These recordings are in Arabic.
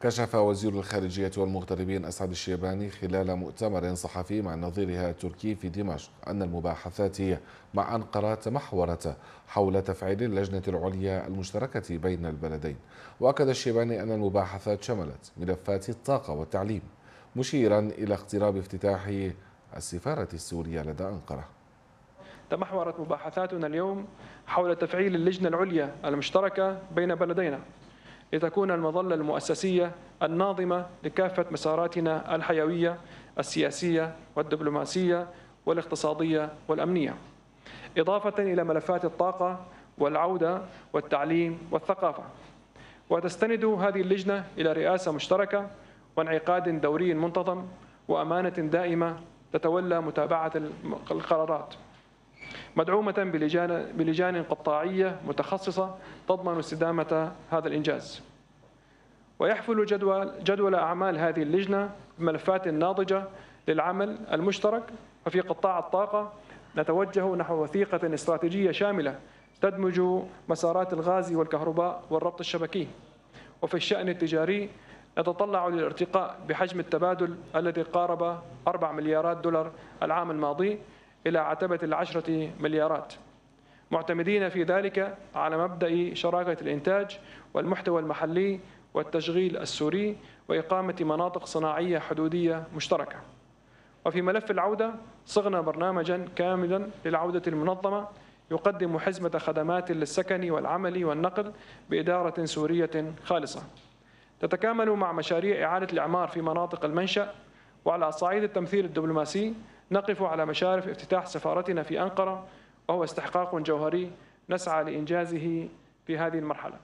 كشف وزير الخارجية والمغتربين أسعد الشيباني خلال مؤتمر صحفي مع نظيرها التركي في دمشق أن المباحثات مع أنقرة تمحورت حول تفعيل اللجنة العليا المشتركة بين البلدين. وأكد الشيباني أن المباحثات شملت ملفات الطاقة والتعليم، مشيرا إلى اقتراب افتتاح السفارة السورية لدى أنقرة. تمحورت مباحثاتنا اليوم حول تفعيل اللجنة العليا المشتركة بين بلدينا لتكون المظلة المؤسسية الناظمة لكافة مساراتنا الحيوية السياسية والدبلوماسية والاقتصادية والأمنية، إضافة إلى ملفات الطاقة والعودة والتعليم والثقافة. وتستند هذه اللجنة إلى رئاسة مشتركة وانعقاد دوري منتظم وأمانة دائمة تتولى متابعة القرارات، مدعومة بلجان قطاعية متخصصة تضمن استدامة هذا الإنجاز. ويحفل جدول أعمال هذه اللجنة بملفات ناضجة للعمل المشترك. وفي قطاع الطاقة نتوجه نحو وثيقة استراتيجية شاملة تدمج مسارات الغاز والكهرباء والربط الشبكي. وفي الشأن التجاري نتطلع للارتقاء بحجم التبادل الذي قارب 4 مليارات دولار العام الماضي إلى عتبة 10 مليارات، معتمدين في ذلك على مبدأ شراكة الإنتاج والمحتوى المحلي والتشغيل السوري وإقامة مناطق صناعية حدودية مشتركة. وفي ملف العودة صغنا برنامجا كاملا للعودة المنظمة يقدم حزمة خدمات للسكن والعمل والنقل بإدارة سورية خالصة، تتكامل مع مشاريع إعادة الإعمار في مناطق المنشأ. وعلى صعيد التمثيل الدبلوماسي نقف على مشارف افتتاح سفارتنا في أنقرة، وهو استحقاق جوهري نسعى لإنجازه في هذه المرحلة.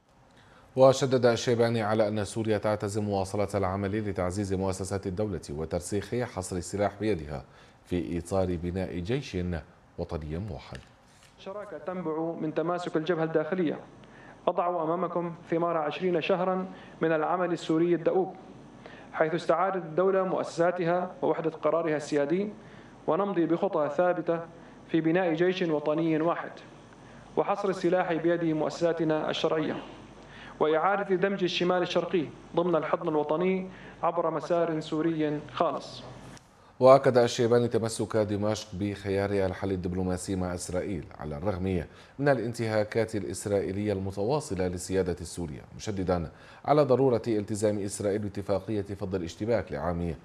وشدد الشيباني على أن سوريا تعتزم مواصلة العمل لتعزيز مؤسسات الدولة وترسيخ حصر السلاح بيدها في إطار بناء جيش وطني موحد. الشراكة تنبع من تماسك الجبهة الداخلية. أضع أمامكم ثمار 20 شهرا من العمل السوري الدؤوب، حيث استعادت الدولة مؤسساتها ووحدة قرارها السيادي، ونمضي بخطى ثابتة في بناء جيش وطني واحد وحصر السلاح بيد مؤسساتنا الشرعية، وإعادة دمج الشمال الشرقي ضمن الحضن الوطني عبر مسار سوري خالص. وأكد الشيباني تمسك دمشق بخيار الحل الدبلوماسي مع إسرائيل على الرغم من الانتهاكات الإسرائيلية المتواصلة للسيادة السورية، مشددا على ضرورة التزام إسرائيل باتفاقية فض الاشتباك لعام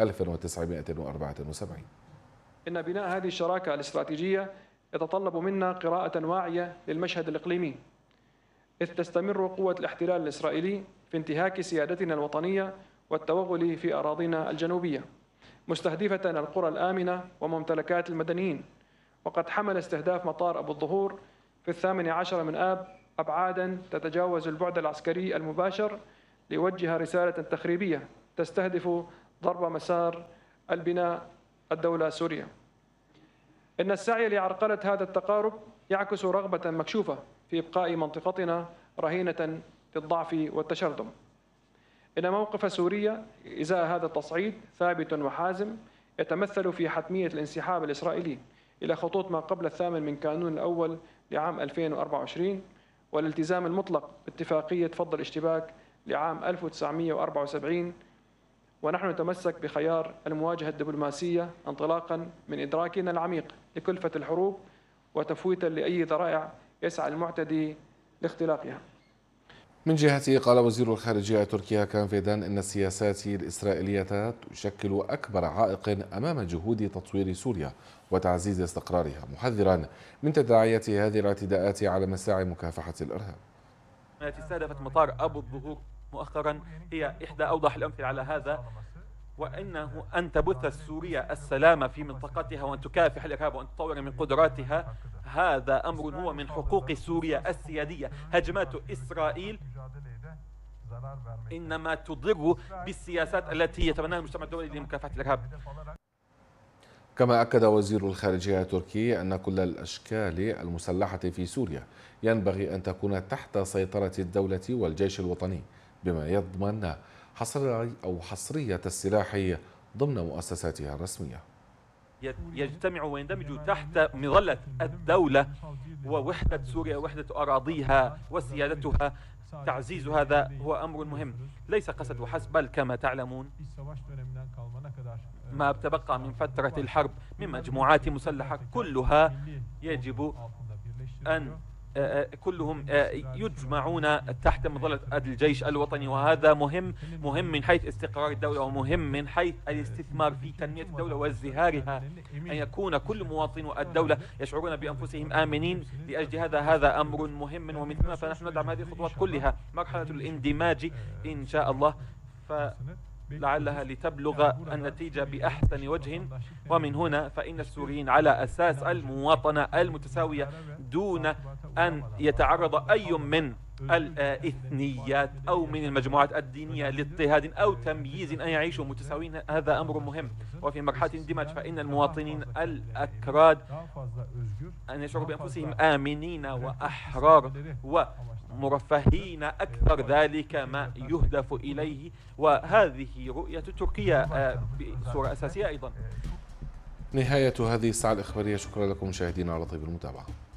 1974. إن بناء هذه الشراكة الاستراتيجية يتطلب منا قراءة واعية للمشهد الإقليمي، إذ تستمر قوة الاحتلال الإسرائيلي في انتهاك سيادتنا الوطنية والتوغل في أراضينا الجنوبية، مستهدفة القرى الآمنة وممتلكات المدنيين. وقد حمل استهداف مطار أبو الظهور في 18 من آب أبعاداً تتجاوز البعد العسكري المباشر ليوجه رسالة تخريبية تستهدف ضرب مسار البناء الدولة سوريا. إن السعي لعرقلة هذا التقارب يعكس رغبة مكشوفة في إبقاء منطقتنا رهينة للضعف والتشرذم. إن موقف سوريا إزاء هذا التصعيد ثابت وحازم، يتمثل في حتمية الانسحاب الإسرائيلي إلى خطوط ما قبل 8 من كانون الأول لعام 2024، والالتزام المطلق باتفاقية فض الاشتباك لعام 1974. ونحن نتمسك بخيار المواجهة الدبلوماسية انطلاقا من إدراكنا العميق لكلفة الحروب وتفويتا لأي ذرائع يسعى المعتدي لاختلاقها. من جهته قال وزير الخارجية تركيا كان فيدان إن السياسات الإسرائيلية تشكل أكبر عائق أمام جهود تطوير سوريا وتعزيز استقرارها، محذرا من تداعيات هذه الاعتداءات على مساعي مكافحة الإرهاب. التي استهدفت مطار أبو الظهور مؤخرا هي إحدى أوضح الأمثلة على هذا، وإنه أن تبث سوريا السلام في منطقتها وأن تكافح الإرهاب وأن تطور من قدراتها، هذا أمر هو من حقوق سوريا السيادية. هجمات إسرائيل إنما تضر بالسياسات التي يتبناها المجتمع الدولي لمكافحة الإرهاب. كما أكد وزير الخارجية التركي أن كل الأشكال المسلحة في سوريا ينبغي أن تكون تحت سيطرة الدولة والجيش الوطني، بما يضمن حصرية السلاح ضمن مؤسساتها الرسمية. يجتمعوا ويندمجوا تحت مظلة الدولة ووحدة سوريا، وحدة أراضيها وسيادتها. تعزيز هذا هو أمر مهم، ليس قسد وحسب، بل كما تعلمون ما تبقى من فترة الحرب من مجموعات مسلحة كلها يجب أن كلهم يجمعون تحت مظلة الجيش الوطني، وهذا مهم من حيث استقرار الدولة، ومهم من حيث الاستثمار في تنمية الدولة وازدهارها، أن يكون كل مواطنو الدولة يشعرون بأنفسهم آمنين. لأجل هذا أمر مهم، ومن ثم فنحن ندعم هذه الخطوات كلها. مرحلة الاندماج إن شاء الله لعلها لتبلغ النتيجة بأحسن وجه، ومن هنا فإن السوريين على أساس المواطنة المتساوية دون أن يتعرض أي من الإثنيات أو من المجموعات الدينية لاضطهاد أو تمييز، أن يعيشوا متساويين. هذا أمر مهم. وفي مرحلة الاندماج فإن المواطنين الأكراد أن يشعروا بأنفسهم آمنين وأحرار ومرفهين أكثر، ذلك ما يهدف إليه، وهذه رؤية تركيا بصورة أساسية أيضا. نهاية هذه الساعة الإخبارية، شكرا لكم مشاهدينا على طيب المتابعة.